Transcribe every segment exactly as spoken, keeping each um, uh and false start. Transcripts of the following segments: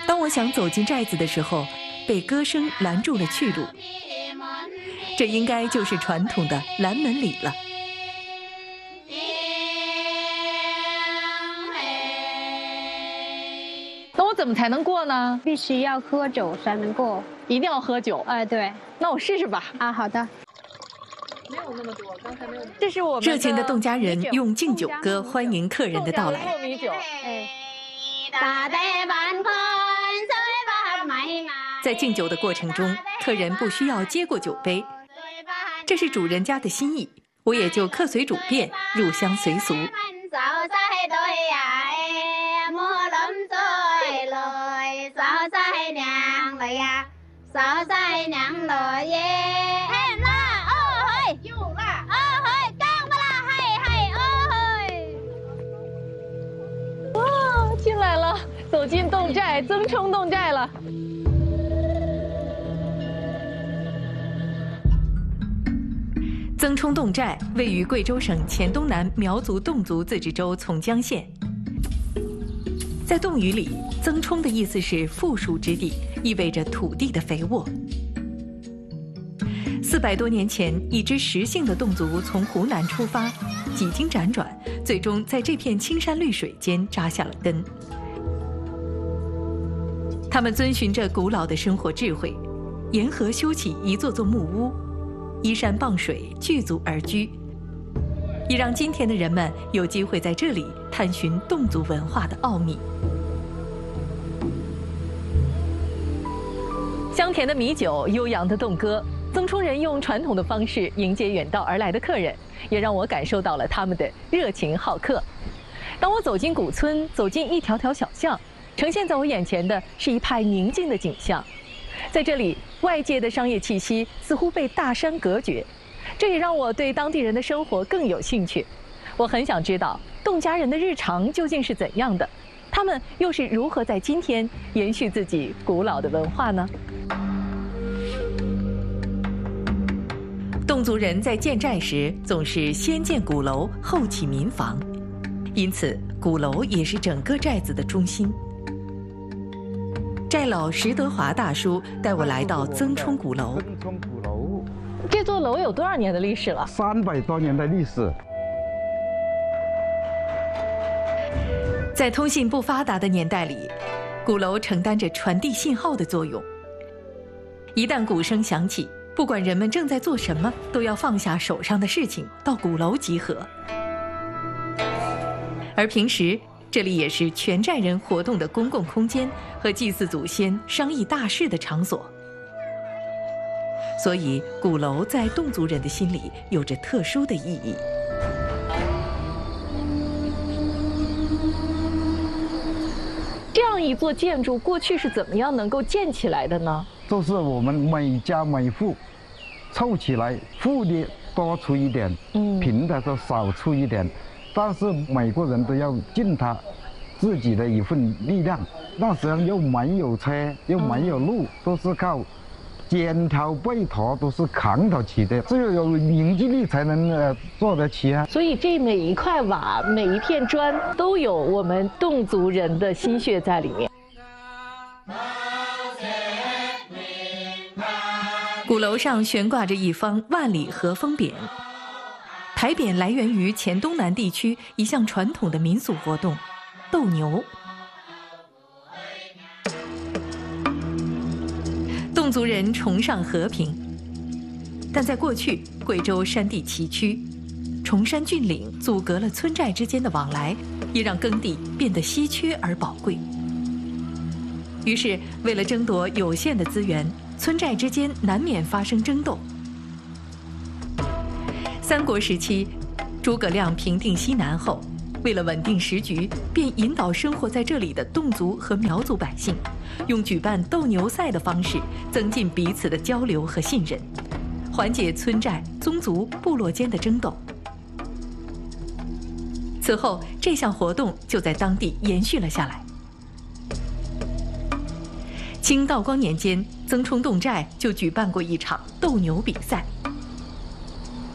当我想走进寨子的时候，被歌声拦住了去路。这应该就是传统的拦门礼了。 那我怎么才能过呢？ 必须要喝酒才能过。 一定要喝酒？ 哎、呃，对。 那我试试吧。 啊，好的。 没有那么多，刚才没有。这是我们热情的侗家人用敬酒歌欢迎客人的到来。 糯米酒。 哎。 在敬酒的过程中，客人不需要接过酒杯，这是主人家的心意，我也就客随主便，入乡随俗。 哇，进来了，走进侗寨，曾冲侗寨了。 曾冲侗寨位于贵州省黔东南苗族侗族自治州从江县。在侗语里，曾冲的意思是富庶之地，意味着土地的肥沃。四百多年前，一支石姓的侗族从湖南出发，几经辗转，最终在这片青山绿水间扎下了根。他们遵循着古老的生活智慧，沿河修起一座座木屋，依山傍水，聚族而居，也让今天的人们有机会在这里探寻侗族文化的奥秘。香甜的米酒，悠扬的侗歌，曾冲人用传统的方式迎接远道而来的客人，也让我感受到了他们的热情好客。当我走进古村，走进一条条小巷，呈现在我眼前的是一派宁静的景象。在这里，外界的商业气息似乎被大山隔绝，这也让我对当地人的生活更有兴趣。我很想知道侗家人的日常究竟是怎样的，他们又是如何在今天延续自己古老的文化呢？侗族人在建寨时总是先建鼓楼，后起民房，因此鼓楼也是整个寨子的中心。寨老石德华大叔带我来到曾冲鼓楼。 曾冲鼓楼， 这座楼有多少年的历史了？ 三百多年的历史。 在通信不发达的年代里，鼓楼承担着传递信号的作用。一旦鼓声响起，不管人们正在做什么，都要放下手上的事情，到鼓楼集合。而平时，这里也是全寨人活动的公共空间和祭祀祖先、商议大事的场所。所以，鼓楼在侗族人的心里有着特殊的意义。 这样一座建筑过去是怎么样能够建起来的呢？ 就是我们每家每户凑起来，富的多出一点，嗯，贫的就少出一点。但是每个人都要尽他自己的一份力量。那时候又没有车，又没有路，都是靠肩头背驮都是扛得起的，只有有凝聚力才能呃做得起啊。 所以这每一块瓦、每一片砖都有我们侗族人的心血在里面。 鼓楼上悬挂着一方万里和风匾，牌匾来源于黔东南地区一项传统的民俗活动——斗牛。侗族人崇尚和平，但在过去，贵州山地崎岖，崇山峻岭阻隔了村寨之间的往来，也让耕地变得稀缺而宝贵。于是，为了争夺有限的资源，村寨之间难免发生争斗。三国时期，诸葛亮平定西南后，为了稳定时局，便引导生活在这里的侗族和苗族百姓，用举办斗牛赛的方式增进彼此的交流和信任，缓解村寨、宗族、部落间的争斗。此后，这项活动就在当地延续了下来。清道光年间，曾冲侗寨就举办过一场斗牛比赛。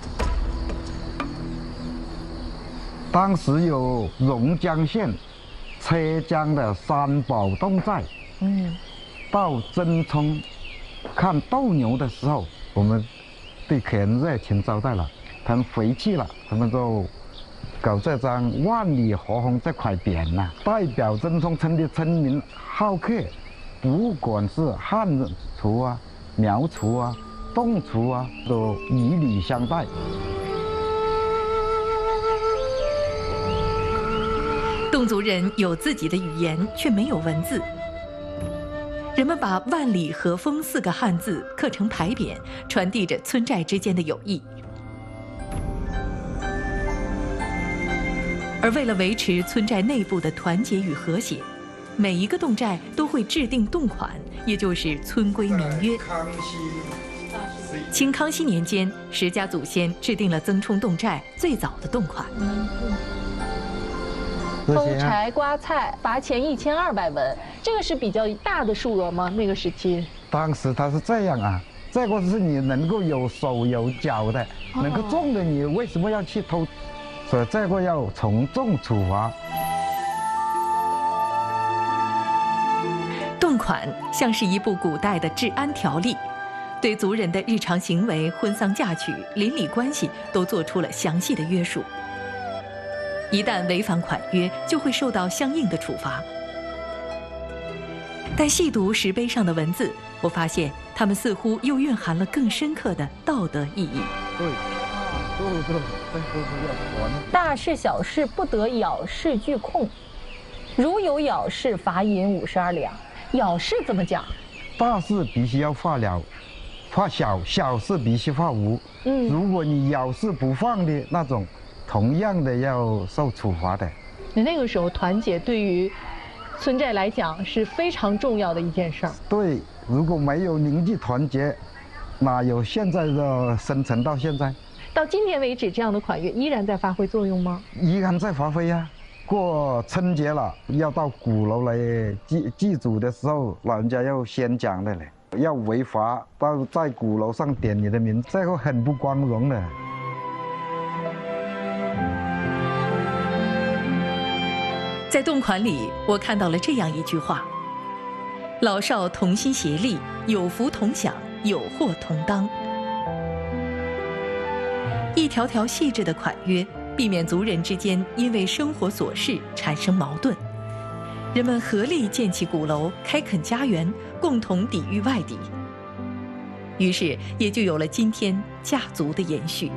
当时有榕江县浙江的三宝洞寨，嗯，到曾冲看斗牛的时候，我们对客人热情招待了。他们回去了，他们就搞这张万里河红这块匾呐、啊，代表曾冲村的村民好客，不管是汉族啊、苗族啊、侗族啊，都以礼相待。 侗族人有自己的语言，却没有文字。人们把“万里河风”四个汉字刻成牌匾，传递着村寨之间的友谊。而为了维持村寨内部的团结与和谐，每一个侗寨都会制定侗款，也就是村规民约。清康熙年间，石家祖先制定了曾冲侗寨最早的侗款。 偷柴刮菜罚钱一千二百文，这个是比较大的数额吗？那个时期？ 当时他是这样啊，这个是你能够有手有脚的， 哦、 能够种的，你为什么要去偷？所以这个要从重处罚。 侗款像是一部古代的治安条例，对族人的日常行为、婚丧嫁娶、邻里关系都做出了详细的约束。一旦违反款约，就会受到相应的处罚。但细读石碑上的文字，我发现它们似乎又蕴含了更深刻的道德意义。 对。 大事小事不得咬事俱控，如有咬事，罚银五十二两。咬事怎么讲？ 大事必须要化了，化小；小事必须化无。嗯，如果你咬事不放的那种，同样的要受处罚的。 那个时候团结对于村寨来讲是非常重要的一件事儿。 对，如果没有凝聚团结，哪有现在的生存到现在？ 到今天为止，这样的款约依然在发挥作用吗？ 依然在发挥呀、啊。过春节了，要到鼓楼来祭祭祖的时候，老人家要先讲的嘞，要违法到在鼓楼上点你的名，这个很不光荣的。 在侗款里，我看到了这样一句话：老少同心协力，有福同享，有祸同当。一条条细致的款约，避免族人之间因为生活琐事产生矛盾。人们合力建起鼓楼，开垦家园，共同抵御外敌。于是，也就有了今天家族的延续。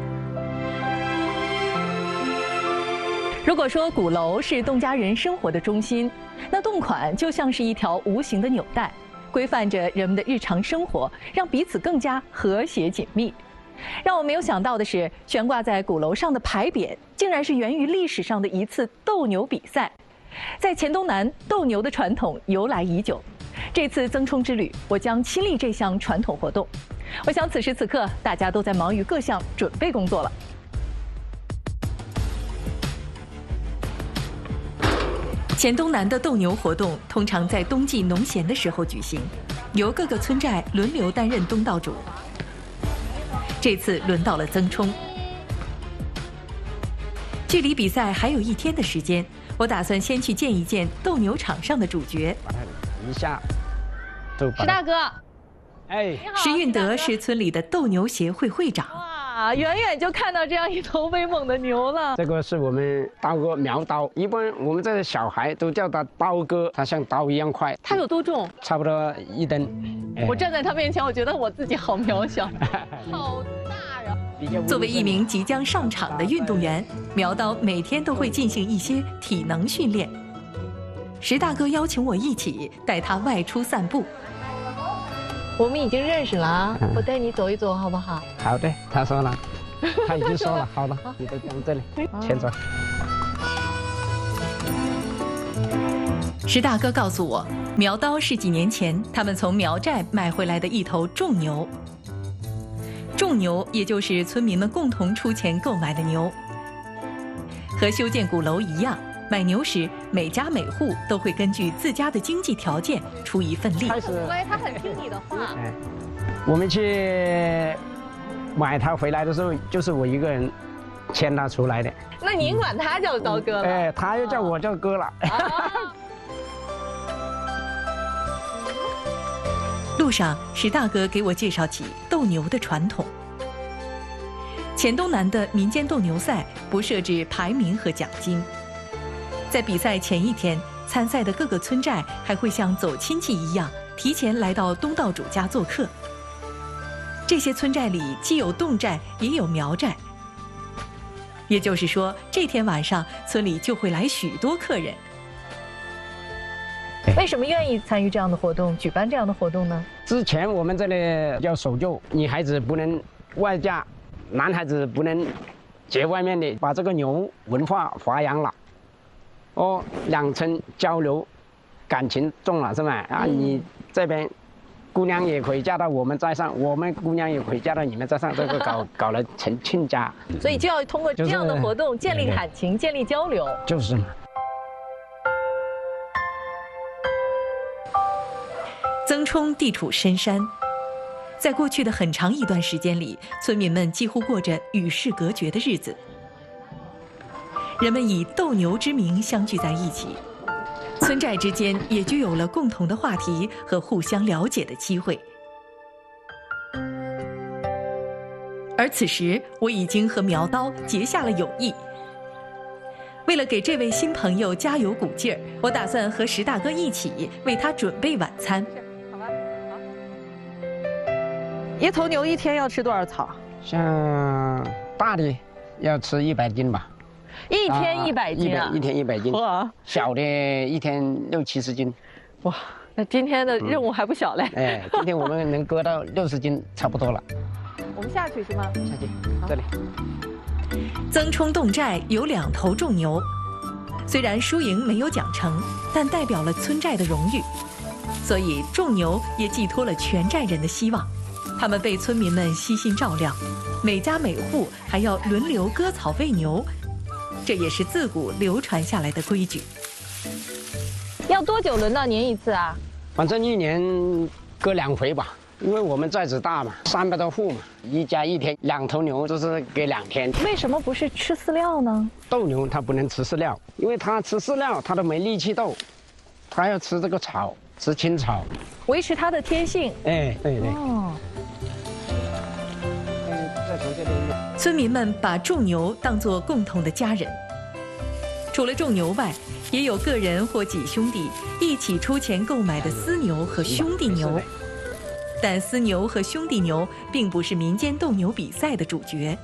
如果说鼓楼是侗家人生活的中心，那侗款就像是一条无形的纽带，规范着人们的日常生活，让彼此更加和谐紧密。让我没有想到的是，悬挂在鼓楼上的牌匾，竟然是源于历史上的一次斗牛比赛。在黔东南，斗牛的传统由来已久。这次曾冲之旅，我将亲历这项传统活动。我想此时此刻，大家都在忙于各项准备工作了。黔东南的斗牛活动通常在冬季农闲的时候举行，由各个村寨轮流担任东道主。这次轮到了曾冲。距离比赛还有一天的时间，我打算先去见一见斗牛场上的主角。 一下， 石大哥， 哎， 石运德是村里的斗牛协会会长。 哇，远远就看到这样一头威猛的牛了。 这个是我们刀哥苗刀，一般我们这些小孩都叫他刀哥，他像刀一样快。 它有多重？ 差不多一吨。 哎、我站在他面前，我觉得我自己好渺小，好大呀！ 作为一名即将上场的运动员，苗刀每天都会进行一些体能训练。石大哥邀请我一起带他外出散步。 我们已经认识了啊，我带你走一走好不好？ 好的，他说了，他已经说了，好了，你就讲这里，前走。 石大哥告诉我，苗刀是几年前他们从苗寨买回来的一头种牛。种牛也就是村民们共同出钱购买的牛。和修建鼓楼一样，买牛时每家每户都会根据自家的经济条件出一份力。 开始，他很听你的话。 哎，我们去买它回来的时候，就是我一个人牵他出来的。 那您管他叫刀哥了？ 哎，他又叫我叫哥了。 啊路上，石大哥给我介绍起斗牛的传统。黔东南的民间斗牛赛不设置排名和奖金，在比赛前一天，参赛的各个村寨还会像走亲戚一样，提前来到东道主家做客。这些村寨里既有侗寨，也有苗寨。也就是说，这天晚上村里就会来许多客人。为什么愿意参与这样的活动，举办这样的活动呢？ 之前我们这里要守旧，女孩子不能外嫁，男孩子不能结外面的，把这个牛文化发扬了。哦，两村交流，感情重了是吧？啊，你这边姑娘也可以嫁到我们寨上，我们姑娘也可以嫁到你们寨上，这个搞搞了成亲家。 所以就要通过这样的活动建立感情，建立交流。 就是嘛。 曾冲地处深山，在过去的很长一段时间里，村民们几乎过着与世隔绝的日子。人们以斗牛之名相聚在一起，村寨之间也就有了共同的话题和互相了解的机会。而此时，我已经和苗刀结下了友谊。为了给这位新朋友加油鼓劲儿，我打算和石大哥一起为他准备晚餐。一头牛一天要吃多少草？ 像大的要吃一百斤吧。 一天一百斤啊！ 一天一百斤。哇！小的一天六七十斤。 哇，那今天的任务还不小嘞。 嗯、哎，今天我们能割到六十斤，差不多了。 我们下去是吗？ 下去，这里。 曾冲侗寨有两头重牛，虽然输赢没有奖惩，但代表了村寨的荣誉，所以重牛也寄托了全寨人的希望。他们被村民们悉心照料，每家每户还要轮流割草喂牛，这也是自古流传下来的规矩。 要多久轮到您一次啊？ 反正一年割两回吧。因为我们寨子大嘛，三百多户嘛，一家一天，两头牛就是给两天。 为什么不是吃饲料呢？ 斗牛它不能吃饲料，因为它吃饲料它都没力气斗，它要吃这个草，吃青草， 维持它的天性。 哎，对对。 哦。 村民们把种牛当作共同的家人，除了种牛外，也有个人或几兄弟一起出钱购买的私牛和兄弟牛。但私牛和兄弟牛并不是民间斗牛比赛的主角。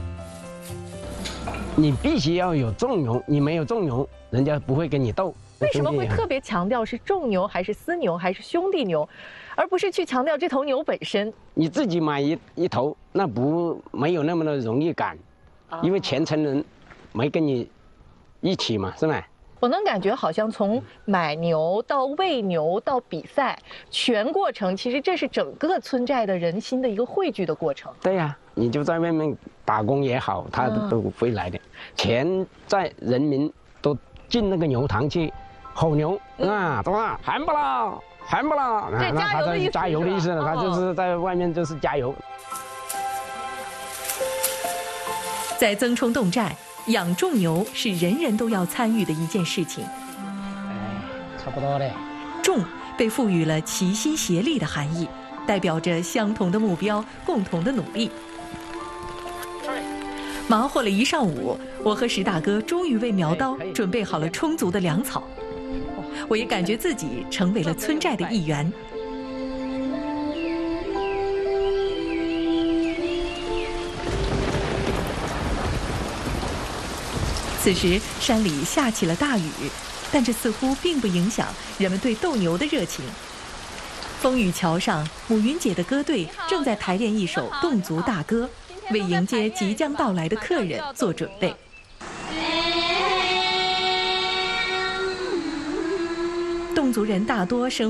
你必须要有重牛，你没有重牛，人家不会跟你斗。 为什么会特别强调是重牛还是私牛还是兄弟牛，而不是去强调这头牛本身？ 你自己买一一头，那不没有那么的荣誉感，因为全村人没跟你一起嘛，是吧？ 我能感觉好像从买牛到喂牛到比赛，全过程其实这是整个村寨的人心的一个汇聚的过程。 对呀、啊，你就在外面打工也好，他都会来的。嗯、全寨人民都进那个牛堂去吼牛、嗯、啊，对吧？喊不啦，喊不啦， 这加油的意思， 加油的意思呢，他就是在外面就是加油。 在曾冲侗寨。养重牛是人人都要参与的一件事情。 哎，差不多嘞。 重被赋予了齐心协力的含义，代表着相同的目标，共同的努力。忙活了一上午，我和石大哥终于为苗刀准备好了充足的粮草。我也感觉自己成为了村寨的一员。此时山里下起了大雨，但这似乎并不影响人们对斗牛的热情。风雨桥上，母云姐的歌队正在排练一首侗族大歌，为迎接即将到来的客人做准备。侗族人大多生